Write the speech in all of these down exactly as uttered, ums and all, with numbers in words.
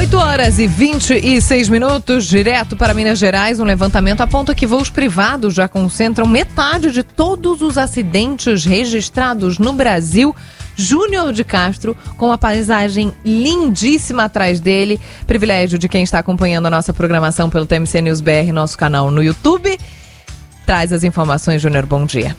oito horas e vinte e seis minutos, direto para Minas Gerais. Um levantamento aponta que voos privados já concentram metade de todos os acidentes registrados no Brasil. Júnior de Castro, com uma paisagem lindíssima atrás dele. Privilégio de quem está acompanhando a nossa programação pelo T M C News B R, nosso canal no YouTube. Traz as informações, Júnior. Bom dia.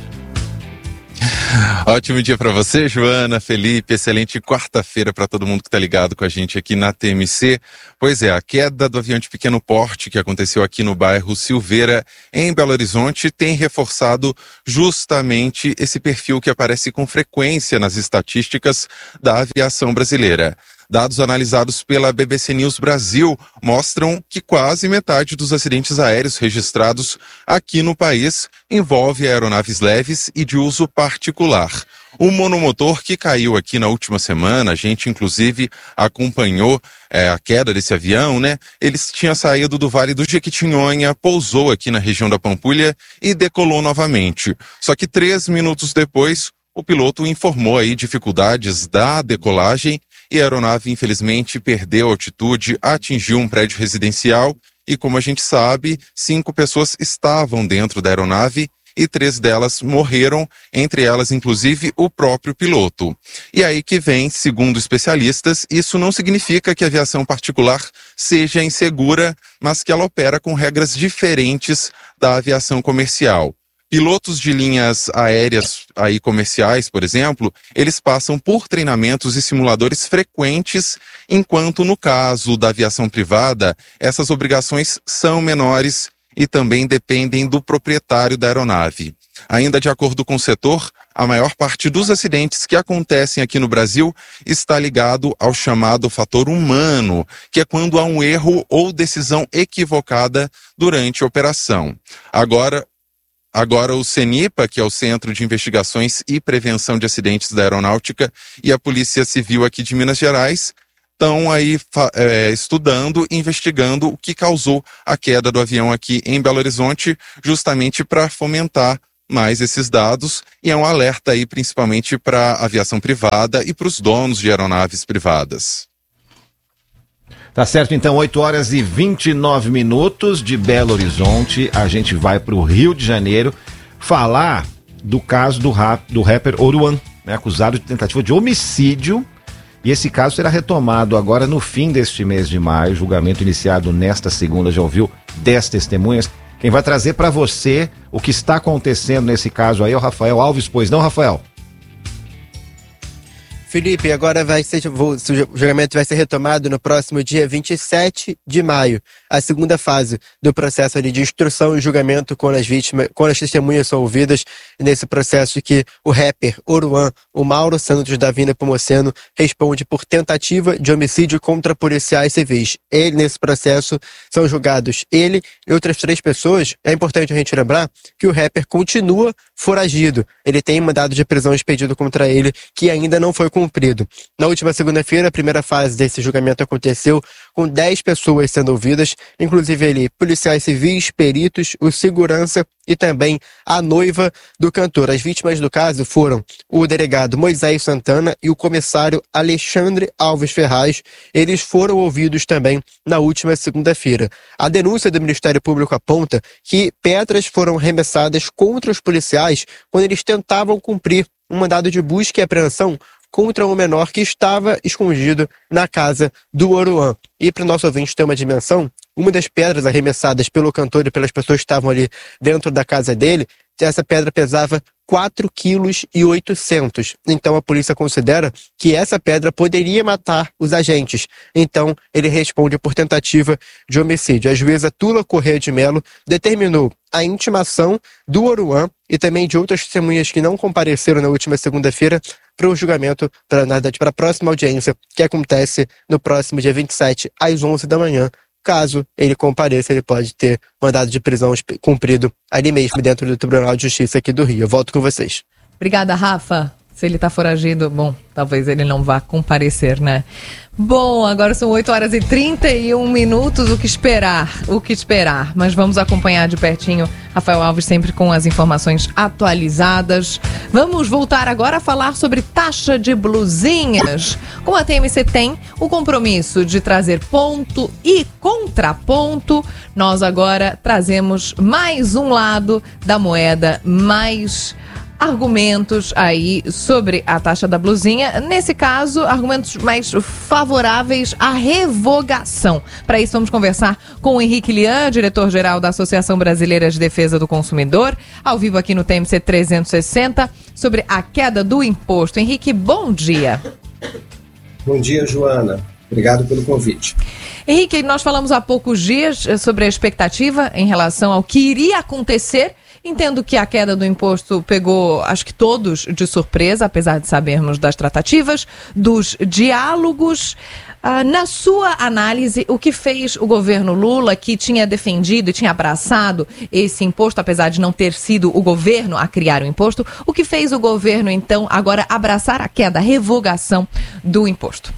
Ótimo dia para você, Joana, Felipe, excelente quarta-feira para todo mundo que está ligado com a gente aqui na T M C. Pois é, a queda do avião de pequeno porte que aconteceu aqui no bairro Silveira, em Belo Horizonte, tem reforçado justamente esse perfil que aparece com frequência nas estatísticas da aviação brasileira. Dados analisados pela B B C News Brasil mostram que quase metade dos acidentes aéreos registrados aqui no país envolve aeronaves leves e de uso particular. O monomotor que caiu aqui na última semana, a gente inclusive acompanhou é, a queda desse avião, né? Ele tinha saído do Vale do Jequitinhonha, pousou aqui na região da Pampulha e decolou novamente. Só que três minutos depois, o piloto informou aí dificuldades da decolagem e a aeronave, infelizmente, perdeu altitude, atingiu um prédio residencial e, como a gente sabe, cinco pessoas estavam dentro da aeronave e três delas morreram, entre elas, inclusive, o próprio piloto. E aí que vem, segundo especialistas, isso não significa que a aviação particular seja insegura, mas que ela opera com regras diferentes da aviação comercial. Pilotos de linhas aéreas aí comerciais, por exemplo, eles passam por treinamentos e simuladores frequentes, enquanto no caso da aviação privada, essas obrigações são menores e também dependem do proprietário da aeronave. Ainda de acordo com o setor, a maior parte dos acidentes que acontecem aqui no Brasil está ligado ao chamado fator humano, que é quando há um erro ou decisão equivocada durante a operação. Agora, Agora o CENIPA, que é o Centro de Investigações e Prevenção de Acidentes da Aeronáutica, e a Polícia Civil aqui de Minas Gerais estão aí é, estudando e investigando o que causou a queda do avião aqui em Belo Horizonte, justamente para fomentar mais esses dados, e é um alerta aí principalmente para a aviação privada e para os donos de aeronaves privadas. Tá certo, então, oito horas e vinte e nove minutos de Belo Horizonte. A gente vai para o Rio de Janeiro falar do caso do, rap, do rapper Oruan, né, acusado de tentativa de homicídio. E esse caso será retomado agora no fim deste mês de maio. Julgamento iniciado nesta segunda, já ouviu dez testemunhas. Quem vai trazer para você o que está acontecendo nesse caso aí é o Rafael Alves, pois não, Rafael? Felipe, agora vai ser, o julgamento vai ser retomado no próximo dia vinte e sete de maio, a segunda fase do processo ali de instrução e julgamento quando as vítimas, quando as testemunhas são ouvidas, nesse processo de que o rapper Oruan, o Mauro Santos da Vina Pomoceno, responde por tentativa de homicídio contra policiais civis. Ele, nesse processo, são julgados ele e outras três pessoas. É importante a gente lembrar que o rapper continua foragido. Ele tem mandado de prisão expedido contra ele, que ainda não foi cumprido. Na última segunda-feira, a primeira fase desse julgamento aconteceu com dez pessoas sendo ouvidas, inclusive ali policiais civis, peritos, o segurança e também a noiva do cantor. As vítimas do caso foram o delegado Moisés Santana e o comissário Alexandre Alves Ferraz. Eles foram ouvidos também na última segunda-feira. A denúncia do Ministério Público aponta que pedras foram arremessadas contra os policiais quando eles tentavam cumprir um mandado de busca e apreensão contra um menor que estava escondido na casa do Oruan. E para o nosso ouvinte ter uma dimensão, uma das pedras arremessadas pelo cantor e pelas pessoas que estavam ali dentro da casa dele, essa pedra pesava quatro vírgula oitocentos quilos. Então a polícia considera que essa pedra poderia matar os agentes. Então ele responde por tentativa de homicídio. A juíza Tula Corrêa de Melo determinou a intimação do Oruan e também de outras testemunhas que não compareceram na última segunda-feira para o julgamento, para, na verdade, para a próxima audiência, que acontece no próximo dia vinte e sete, às onze da manhã. Caso ele compareça, ele pode ter mandado de prisão cumprido ali mesmo dentro do Tribunal de Justiça aqui do Rio. Eu volto com vocês. Obrigada, Rafa. Se ele está foragido, bom, talvez ele não vá comparecer, né? Bom, agora são oito horas e trinta e um minutos, o que esperar, o que esperar. Mas vamos acompanhar de pertinho Rafael Alves sempre com as informações atualizadas. Vamos voltar agora a falar sobre taxa de blusinhas. Como a T M C tem o compromisso de trazer ponto e contraponto, nós agora trazemos mais um lado da moeda, mais argumentos aí sobre a taxa da blusinha. Nesse caso, argumentos mais favoráveis à revogação. Para isso, vamos conversar com o Henrique Lian, diretor-geral da Associação Brasileira de Defesa do Consumidor, ao vivo aqui no T M C trezentos e sessenta, sobre a queda do imposto. Henrique, bom dia. Bom dia, Joana. Obrigado pelo convite. Henrique, nós falamos há poucos dias sobre a expectativa em relação ao que iria acontecer. Entendo que a queda do imposto pegou, acho que todos, de surpresa, apesar de sabermos das tratativas, dos diálogos. Ah, na sua análise, o que fez o governo Lula, que tinha defendido e tinha abraçado esse imposto, apesar de não ter sido o governo a criar o imposto, o que fez o governo, então, agora abraçar a queda, a revogação do imposto?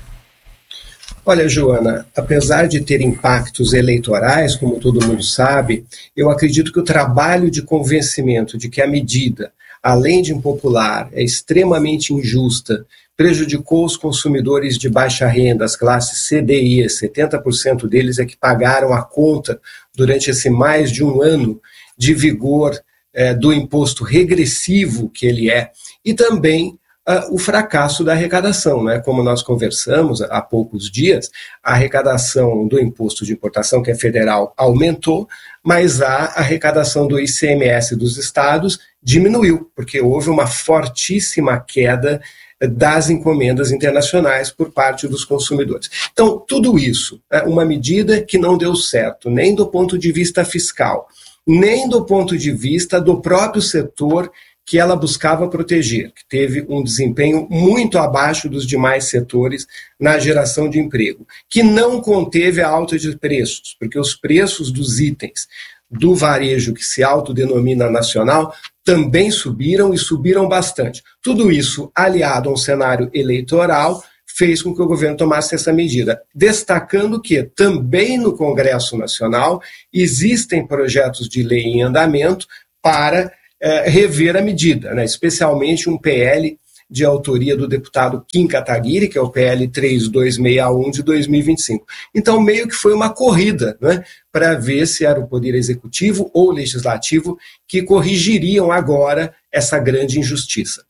Olha, Joana, apesar de ter impactos eleitorais, como todo mundo sabe, eu acredito que o trabalho de convencimento de que a medida, além de impopular, é extremamente injusta, prejudicou os consumidores de baixa renda, as classes C D I, setenta por cento deles é que pagaram a conta durante esse mais de um ano de vigor eh, do imposto regressivo que ele é, e também Uh, o fracasso da arrecadação, né? Como nós conversamos há poucos dias, a arrecadação do imposto de importação, que é federal, aumentou, mas a arrecadação do I C M S dos estados diminuiu, porque houve uma fortíssima queda das encomendas internacionais por parte dos consumidores. Então, tudo isso é uma medida que não deu certo, nem do ponto de vista fiscal, nem do ponto de vista do próprio setor que ela buscava proteger, que teve um desempenho muito abaixo dos demais setores na geração de emprego, que não conteve a alta de preços, porque os preços dos itens do varejo que se autodenomina nacional também subiram e subiram bastante. Tudo isso, aliado a um cenário eleitoral, fez com que o governo tomasse essa medida, destacando que também no Congresso Nacional existem projetos de lei em andamento para É, rever a medida, né? Especialmente um P L de autoria do deputado Kim Kataguiri, que é o P L três dois seis um de dois mil e vinte e cinco. Então, meio que foi uma corrida, né, para ver se era o Poder Executivo ou Legislativo que corrigiriam agora essa grande injustiça.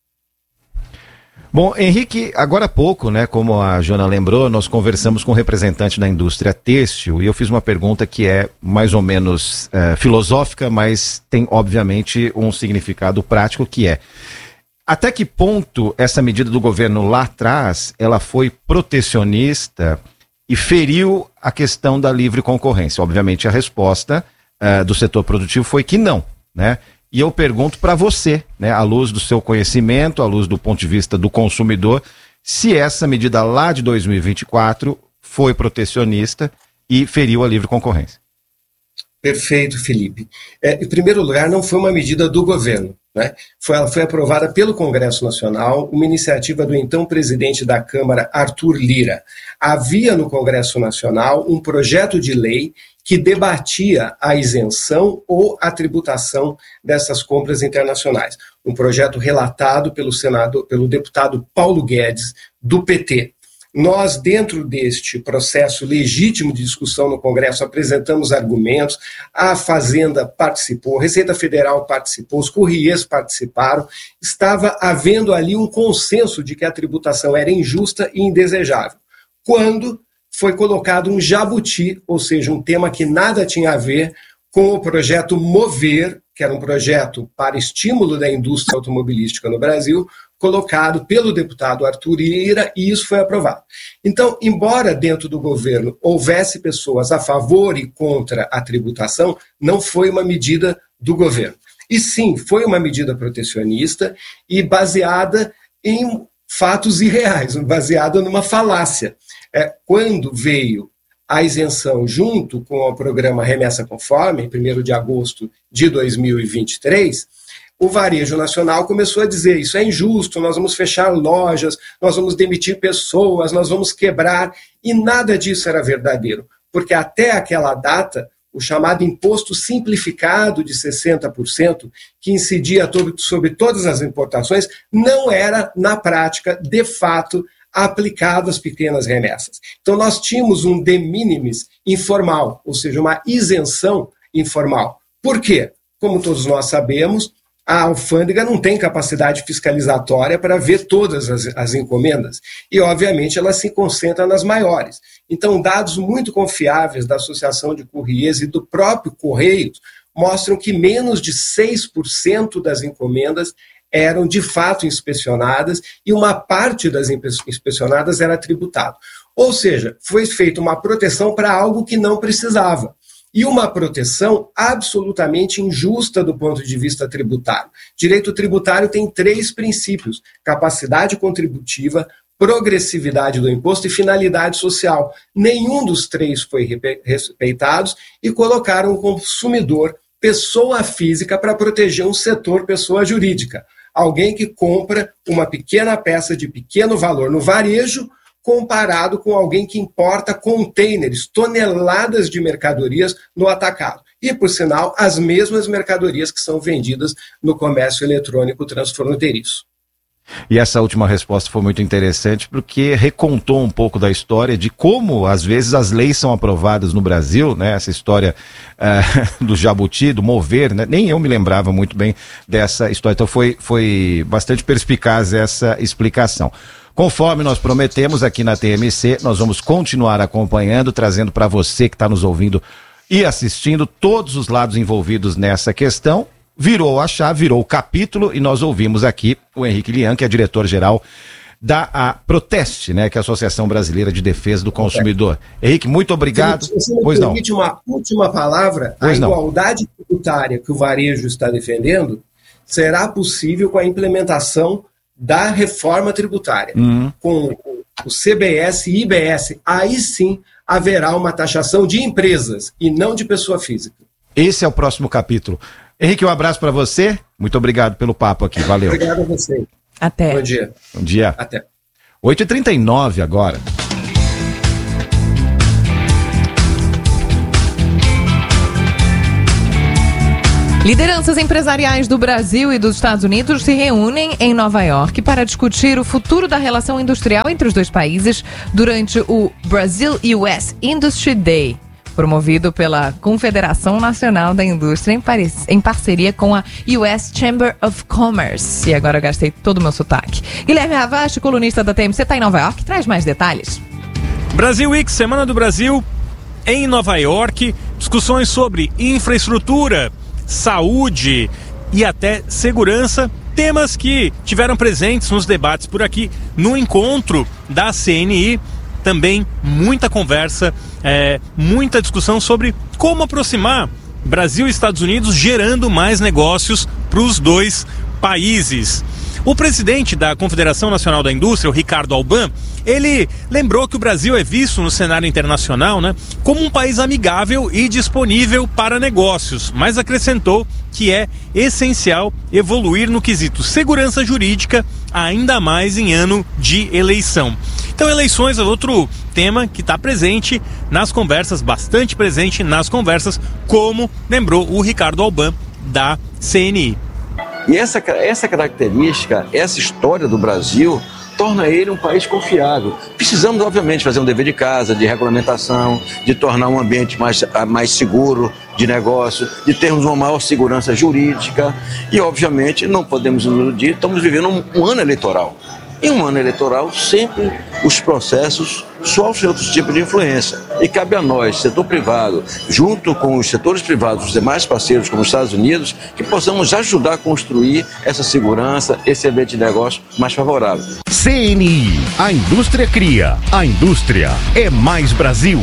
Bom, Henrique, agora há pouco, né, como a Joana lembrou, nós conversamos com um representante da indústria têxtil e eu fiz uma pergunta que é mais ou menos é, filosófica, mas tem, obviamente, um significado prático, que é: até que ponto essa medida do governo lá atrás, ela foi protecionista e feriu a questão da livre concorrência? Obviamente, a resposta é, do setor produtivo foi que não, né? E eu pergunto para você, né, à luz do seu conhecimento, à luz do ponto de vista do consumidor, se essa medida lá de dois mil e vinte e quatro foi protecionista e feriu a livre concorrência. Perfeito, Felipe. É, em primeiro lugar, não foi uma medida do governo, né? Foi, ela foi aprovada pelo Congresso Nacional, uma iniciativa do então presidente da Câmara, Arthur Lira. Havia no Congresso Nacional um projeto de lei que debatia a isenção ou a tributação dessas compras internacionais. Um projeto relatado pelo Senado, pelo deputado Paulo Guedes, do P T. Nós, dentro deste processo legítimo de discussão no Congresso, apresentamos argumentos, a Fazenda participou, a Receita Federal participou, os courriers participaram, estava havendo ali um consenso de que a tributação era injusta e indesejável. Quando foi colocado um jabuti, ou seja, um tema que nada tinha a ver com o projeto Mover, que era um projeto para estímulo da indústria automobilística no Brasil, colocado pelo deputado Arthur Lira, e isso foi aprovado. Então, embora dentro do governo houvesse pessoas a favor e contra a tributação, não foi uma medida do governo. E sim, foi uma medida protecionista e baseada em fatos irreais, baseada numa falácia. É, quando veio a isenção junto com o programa Remessa Conforme, em primeiro de agosto de dois mil e vinte e três, o varejo nacional começou a dizer: isso é injusto, nós vamos fechar lojas, nós vamos demitir pessoas, nós vamos quebrar, e nada disso era verdadeiro, porque até aquela data, o chamado imposto simplificado de sessenta por cento, que incidia sobre todas as importações, não era, na prática, de fato, aplicado às pequenas remessas. Então, nós tínhamos um de minimis informal, ou seja, uma isenção informal. Por quê? Como todos nós sabemos, a alfândega não tem capacidade fiscalizatória para ver todas as, as encomendas e, obviamente, ela se concentra nas maiores. Então, dados muito confiáveis da Associação de Courriers e do próprio Correios mostram que menos de seis por cento das encomendas eram de fato inspecionadas e uma parte das inspecionadas era tributado. Ou seja, foi feita uma proteção para algo que não precisava. E uma proteção absolutamente injusta do ponto de vista tributário. Direito tributário tem três princípios: capacidade contributiva, progressividade do imposto e finalidade social. Nenhum dos três foi respeitado e colocaram o consumidor, pessoa física, para proteger um setor pessoa jurídica. Alguém que compra uma pequena peça de pequeno valor no varejo, comparado com alguém que importa containers, toneladas de mercadorias no atacado. E, por sinal, as mesmas mercadorias que são vendidas no comércio eletrônico transfronteiriço. E essa última resposta foi muito interessante porque recontou um pouco da história de como, às vezes, as leis são aprovadas no Brasil, né? Essa história uh, do jabuti, do mover, né? Nem eu me lembrava muito bem dessa história. Então foi, foi bastante perspicaz essa explicação. Conforme nós prometemos aqui na T M C, nós vamos continuar acompanhando, trazendo para você que está nos ouvindo e assistindo todos os lados envolvidos nessa questão. Virou a chave, virou o capítulo e nós ouvimos aqui o Henrique Lian, que é diretor-geral da a Proteste, né, que é a Associação Brasileira de Defesa do Consumidor. É. Henrique, muito obrigado. Se você me pois permite não. uma última palavra, pois a não. igualdade tributária que o varejo está defendendo será possível com a implementação da reforma tributária. Uhum. Com o C B S e I B S, aí sim haverá uma taxação de empresas e não de pessoa física. Esse é o próximo capítulo. Henrique, um abraço para você. Muito obrigado pelo papo aqui. Valeu. Obrigado a você. Até. Bom dia. Bom dia. Até. oito e trinta e nove agora. Lideranças empresariais do Brasil e dos Estados Unidos se reúnem em Nova York para discutir o futuro da relação industrial entre os dois países durante o Brazil U S Industry Day, promovido pela Confederação Nacional da Indústria em, Paris, em parceria com a U S Chamber of Commerce. E agora eu gastei todo o meu sotaque. Guilherme Ravache, colunista da T M C, está em Nova York, traz mais detalhes. Brasil Week, Semana do Brasil em Nova York, discussões sobre infraestrutura, saúde e até segurança, temas que tiveram presentes nos debates por aqui no encontro da C N I. Também muita conversa, é, muita discussão sobre como aproximar Brasil e Estados Unidos, gerando mais negócios para os dois países. O presidente da Confederação Nacional da Indústria, o Ricardo Alban, ele lembrou que o Brasil é visto no cenário internacional, né, como um país amigável e disponível para negócios, mas acrescentou que é essencial evoluir no quesito segurança jurídica, ainda mais em ano de eleição. Então, eleições é outro tema que está presente nas conversas, bastante presente nas conversas, como lembrou o Ricardo Alban da C N I. E essa, essa característica, essa história do Brasil, torna ele um país confiável. Precisamos, obviamente, fazer um dever de casa, de regulamentação, de tornar um ambiente mais, mais seguro de negócio, de termos uma maior segurança jurídica e, obviamente, não podemos nos iludir, estamos vivendo um, um ano eleitoral. Em um ano eleitoral, sempre os processos sofrem outros tipos de influência. E cabe a nós, setor privado, junto com os setores privados, os demais parceiros, como os Estados Unidos, que possamos ajudar a construir essa segurança, esse ambiente de negócio mais favorável. C N I, a indústria cria, a indústria é mais Brasil.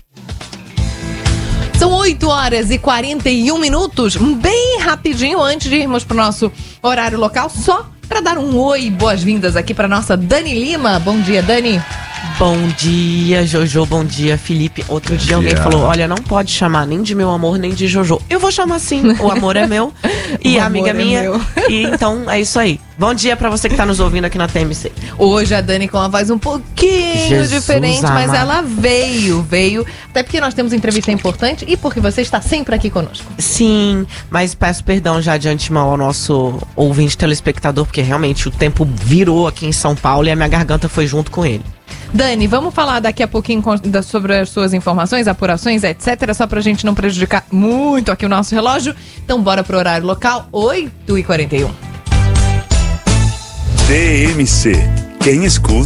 São oito horas e quarenta e um minutos, bem rapidinho antes de irmos para o nosso horário local, só para dar um oi, boas-vindas aqui para nossa Dani Lima. Bom dia, Dani. Bom dia, Jojo, bom dia, Felipe. Outro dia alguém dia. falou, olha, não pode chamar nem de meu amor, nem de Jojo. Eu vou chamar sim, o amor é meu e O a amiga amor é minha. meu. E então é isso aí. Bom dia pra você que tá nos ouvindo aqui na T M C. Hoje a Dani com uma voz um pouquinho Jesus diferente, mas amado. ela veio, veio. Até porque nós temos entrevista importante e porque você está sempre aqui conosco. Sim, mas peço perdão já de antemão ao nosso ouvinte telespectador, porque realmente o tempo virou aqui em São Paulo e a minha garganta foi junto com ele. Dani, vamos falar daqui a pouquinho com- da- sobre as suas informações, apurações, etcétera. Só pra gente não prejudicar muito aqui o nosso relógio. Então bora pro horário local, oito e quarenta e um. T M C. Quem escuta